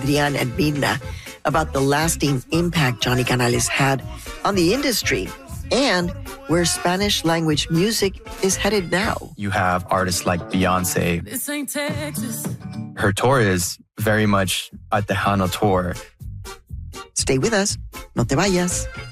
Adrián and Mirna about the lasting impact Johnny Canales had on the industry and where Spanish language music is headed now. You have artists like Beyonce. This ain't Texas. Her tour is very much a Tejano tour. Stay with us. No te vayas.